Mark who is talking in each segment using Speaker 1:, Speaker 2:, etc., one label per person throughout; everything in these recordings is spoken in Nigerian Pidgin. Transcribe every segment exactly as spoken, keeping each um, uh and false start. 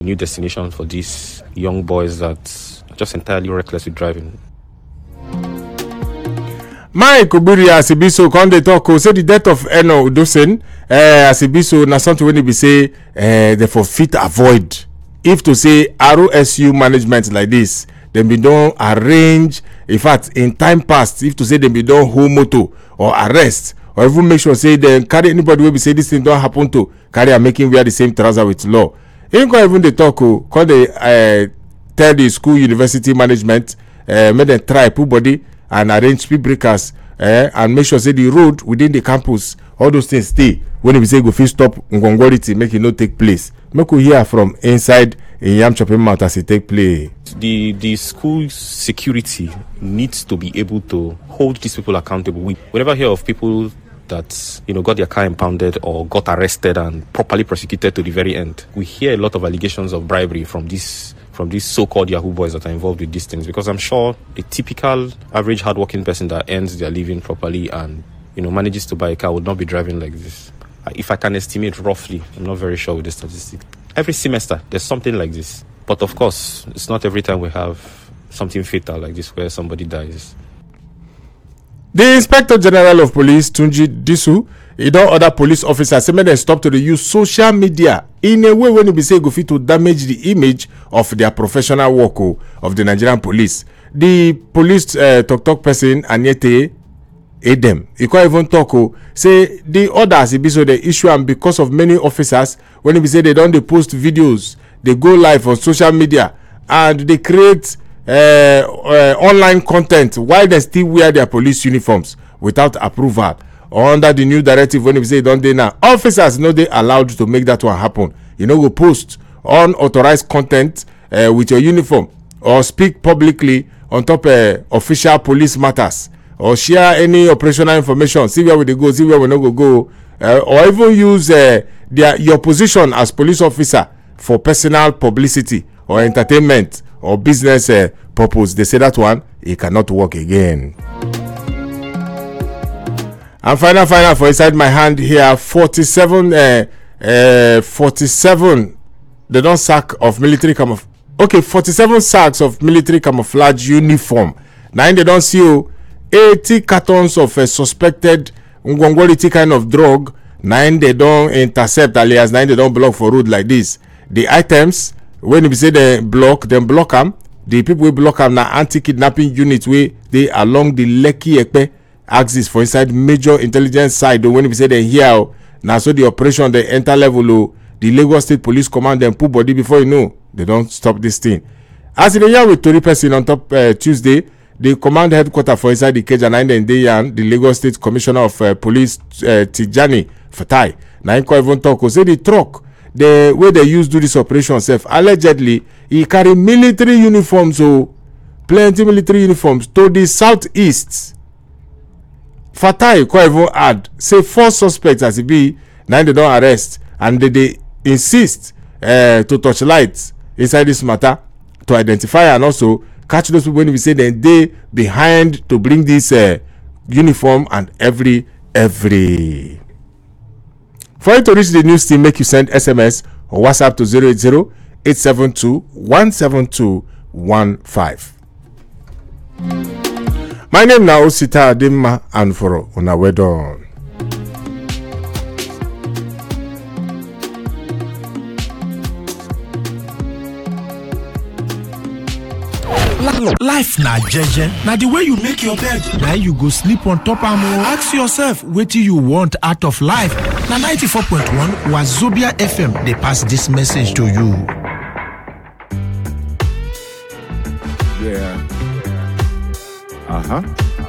Speaker 1: New destination for these young boys that are just entirely reckless with driving.
Speaker 2: Mike Obiri Asibiso come dey talk o say the death of Eno Udosen uh, Asibiso na something wey be say uh, they for fit avoid if to say R O S U management like this dem be don arrange, in fact in time past, if to say dem be don hold motor or arrest or even make sure say dem carry anybody wey be say this thing don happen to carry am make him wear the same trouser with law. Him come even dey talk o come dey uh, tell the school university management uh, make dem try put body and arrange speed breakers uh, and make sure say the road within the campus, all those things stay when we say go fit stop ngongority make it no take place. Make we hear from inside in Yam Chopping Mouth as it take place.
Speaker 1: The the school security needs to be able to hold these people accountable. We, we never hear of people that, you know, got their car impounded or got arrested and properly prosecuted to the very end. We hear a lot of allegations of bribery from these from these so-called Yahoo boys that are involved with these things, because I'm sure the typical average hardworking person that earns their living properly and, you know, manages to buy a car would not be driving like this. If I can estimate roughly, I'm not very sure with the statistics. Every semester, there's something like this. But of course, it's not every time we have something fatal like this where somebody dies.
Speaker 2: The Inspector General of Police, Tunji Disu, he don order police officers say make dem stop to dey use social media in a way when e be say go fit to damage the image of their professional work o of the Nigerian police. The police uh, talk talk person Anyete Edem, he can't even talk o say the orders e be so they issue am because of many officers when e be say they don dey post videos, they go live on social media and they create uh, uh, online content while they still wear their police uniforms without approval or under the new directive when e be say e don dey now. Officers no dey allowed to make that one happen. You know, go post unauthorized content uh, with your uniform or speak publicly on top uh, official police matters or share any operational information, see where we dey go, see where we no go go, uh, or even use uh, their your position as police officer for personal publicity or entertainment or business uh, purpose. They say that one it cannot work again. And final, final for inside my hand here, forty-seven, uh, uh, forty-seven. They don't sack of military camouflage. Okay, forty-seven sacks of military camouflage uniform. Now they don't see you. eighty cartons of a suspected ngongority kind of drug. Nine they don't intercept, alias nine they don't block for road like this. The items when you say they block, then block them. The people will block them now anti-kidnapping units where they along the Lekki Ekpe axis for inside major intelligence side. When you say they hear now, so the operation they enter level, the Lagos State Police Command them put body before you know they don't stop this thing. As in the year with Tori person on top uh, Tuesday. The command headquarters for inside the cage and nine day and the Lagos State Commissioner of uh, Police uh, Tijani Fatai. Now he even talk say the truck the way they use do this operation self allegedly he carry military uniforms, so plenty military uniforms to the southeast. Fatai quite even add say four suspects as it be now they don't arrest and they, they insist uh, to touch lights inside this matter to identify and also catch those people when we say that they behind to bring this uh, uniform and every every. For you to reach the news team, make you send S M S or WhatsApp to zero eight zero eight seven two one seven two one five. My name now Osita Adema and for una well done.
Speaker 3: Life na jeje, na the way you make your bed, na you go sleep on top am. Ask yourself wetin you want out of life. Na ninety-four point one Wazobia F M dey pass this message to you.
Speaker 2: Yeah. Uh-huh.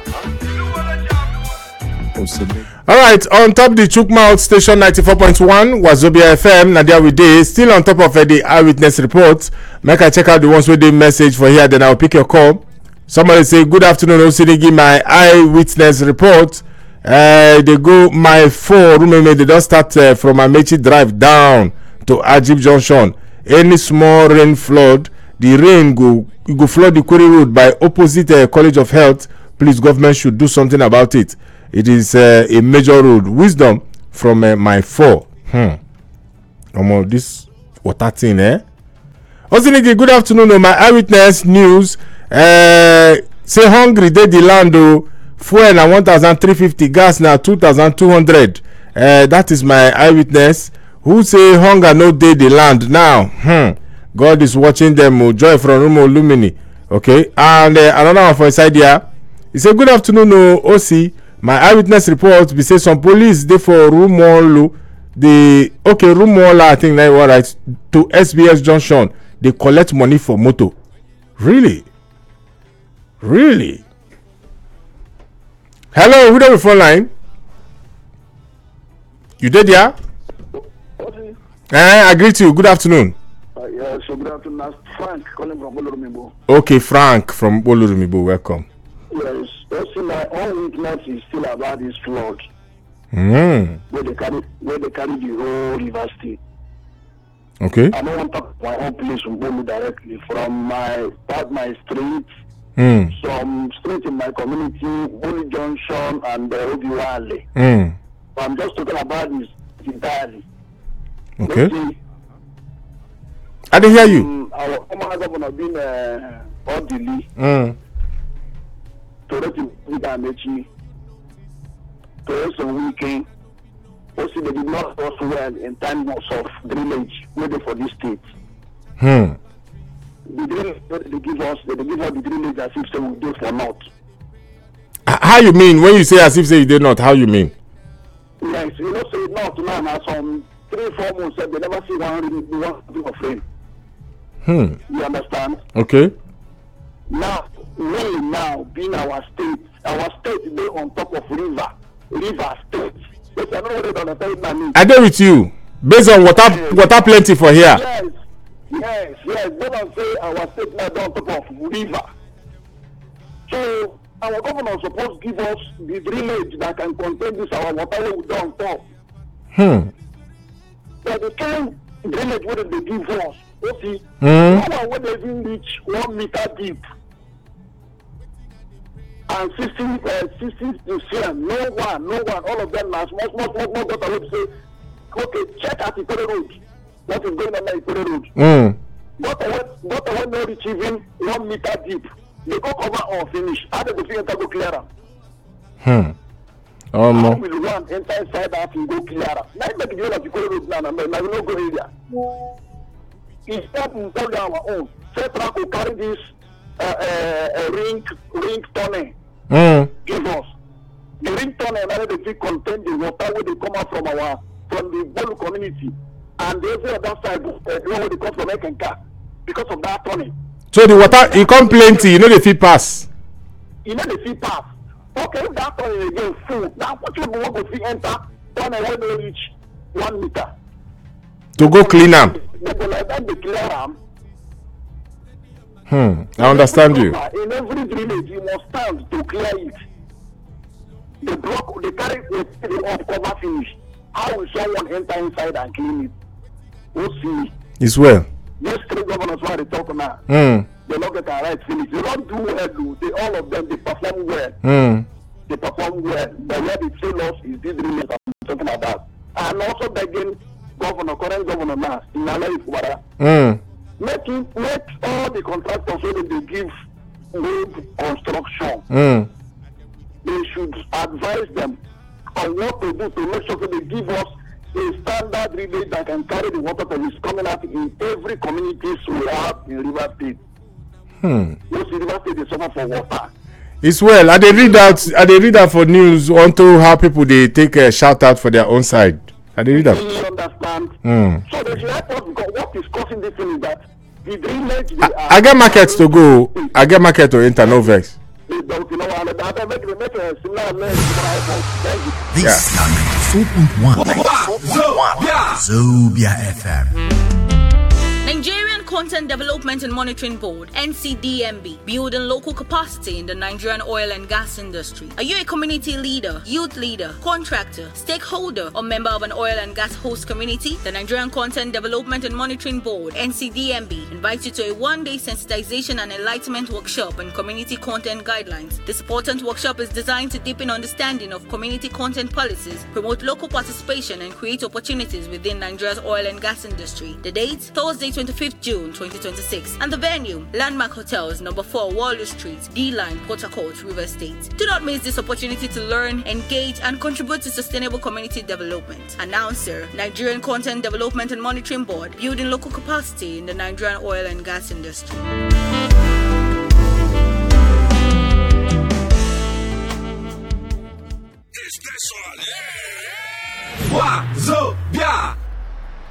Speaker 2: All right, on top the Chukmouth station ninety-four point one Wazobia F M. Nadia we dey still on top of uh, the eyewitness report. Make I check out the ones with the message for here, then I'll pick your call. Somebody say good afternoon, Osinigi, my eyewitness report. Uh, they go my four remember they don't start uh, from Amechi Drive down to Ajib Junction. Any small rain flood, the rain go go flood the Quarry Road by opposite uh, College of Health. Please, government should do something about it. It is uh, a major road. Wisdom from uh, my four. Hmm. Um, this water thing, eh? Osinigi, good afternoon. Oh, my eyewitness news. Uh, say hungry, they the land. Oh, fuel na one thousand three fifty, gas na two thousand two hundred. Uh, that is my eyewitness. Who say hunger no dey the land now? Hmm. God is watching them. Oh, Joy from Rumo Lumini. Okay. And uh, another one for inside here. He say good afternoon. Oh, O C. My eyewitness report. We say some police dey for Rumolo. The okay Rumola, I think now what right to S B S Junction. They collect money for moto. Really? Really? Hello, who on the phone line? You did, yeah?
Speaker 4: Okay.
Speaker 2: Eh, I greet you. Good afternoon.
Speaker 4: Uh, yeah, so good afternoon. That's Frank calling from Olorumibo.
Speaker 2: Okay, Frank from Olorumibo. Welcome.
Speaker 4: Yes, also my own weakness is still about this flood.
Speaker 2: Mm.
Speaker 4: Where they carry, where they carry the whole River State.
Speaker 2: Okay.
Speaker 4: I don't want to talk my own place from Bolu directly. From my part, my street,
Speaker 2: Mm.
Speaker 4: some streets in my community, Bolu Junction and uh, Obiwale.
Speaker 2: Mm.
Speaker 4: I'm just talking about this entirely.
Speaker 2: Okay.
Speaker 4: See,
Speaker 2: I didn't hear you.
Speaker 4: um, our former governor been uh, orderly
Speaker 2: Mm.
Speaker 4: to let him Amechi to some weekend. Also, they did not also well in times of drainage, whether for this state.
Speaker 2: Hmm.
Speaker 4: The drainage they give us, they give us the drainage as if they will do for not.
Speaker 2: H- How you mean when you say as if say you did not? How you mean?
Speaker 4: Yes, you know, say not now, now some three, four months, they never see one one thing of rain.
Speaker 2: Hmm.
Speaker 4: You understand?
Speaker 2: Okay.
Speaker 4: Now, we now being our state, our state they on top of river, river state. Yes, I know what they understand what I mean.
Speaker 2: I go with you. Based on water, water plenty for here.
Speaker 4: Yes, yes, yes. They don't say our state now on top of river. So our governor supposed to give us the drainage that can contain this our water we don't top.
Speaker 2: Hmm.
Speaker 4: But the kind drainage what they give us, you see,
Speaker 2: Hmm.
Speaker 4: no one would even reach one meter deep. And sixty, uh, sixty percent, no one, no one, all of them are small, small, small, small daughter would say, okay, check out the road. What is going on at the road?
Speaker 2: Hmm.
Speaker 4: But when, but when not reaching one meter deep, they go cover or finish. How do they enter go clear them?
Speaker 2: Hmm.
Speaker 4: How
Speaker 2: Um.
Speaker 4: will run enter inside that and go clear them? Now make the whole of the road now, and now we no go area. Instead, we tell our own. Central will carry this uh, uh, uh, ring, ring tunnel.
Speaker 2: Hmm.
Speaker 4: Give us the ring tunnel, and they fit contain the water where they come out from our from the Bolu community, and the every other side uh, where they come from Ekenka because of that tunnel.
Speaker 2: So the water it come plenty. You know the fit pass.
Speaker 4: You know the fit pass. Okay, if that tunnel again full, now what you want to see enter tunnel where they reach one meter.
Speaker 2: To go clean them.
Speaker 4: They go like that, they clear them.
Speaker 2: Hmm. I understand you.
Speaker 4: In every village, you must stand to clear it. The block, they carry the off cover finish. How will someone enter inside and clean it? We'll see.
Speaker 2: It's well.
Speaker 4: These three governors why they talk now.
Speaker 2: Hmm.
Speaker 4: They don't get a right finish. They don't do well, do they? All of them they perform well.
Speaker 2: Hmm.
Speaker 4: They perform well. But where they fail us is this release I'm talking about. And also begging governor, current governor now, in Nala Ifuara.
Speaker 2: Hmm.
Speaker 4: Make it, make all the contractors so that they give road construction.
Speaker 2: Hmm.
Speaker 4: They should advise them on what to do to make sure that they give us a standard relay that can carry the water that is coming out in every community we have in River State.
Speaker 2: Hmm.
Speaker 4: Most River State is suffer for water.
Speaker 2: It's well. I they read out. I they read out for news onto how people they take a shout out for their own side. I they read
Speaker 4: Do
Speaker 2: out.
Speaker 4: you understand?
Speaker 2: Hmm.
Speaker 4: So they should help us because what is causing this thing is that the drainage they
Speaker 2: I,
Speaker 4: are.
Speaker 2: I get markets to go. I get market to enter. No vex.
Speaker 4: They don't you know and they make they make a similar lens to my iPhone. Thank you.
Speaker 3: This
Speaker 2: Yeah.
Speaker 3: now ninety-four point one Zobia F M.
Speaker 5: Nigerian Content Development and Monitoring Board, N C D M B, building local capacity in the Nigerian oil and gas industry. Are you a community leader, youth leader, contractor, stakeholder, or member of an oil and gas host community? The Nigerian Content Development and Monitoring Board, N C D M B, invites you to a one-day sensitization and enlightenment workshop on community content guidelines. This important workshop is designed to deepen understanding of community content policies, promote local participation, and create opportunities within Nigeria's oil and gas industry. The date, Thursday, twenty-fifth June June twenty twenty-six. And the venue, Landmark Hotels, number four, Waller Street, D-Line, Port Harcourt, River State. Do not miss this opportunity to learn, engage, and contribute to sustainable community development. Announcer, Nigerian Content Development and Monitoring Board, building local capacity in the Nigerian oil and gas industry.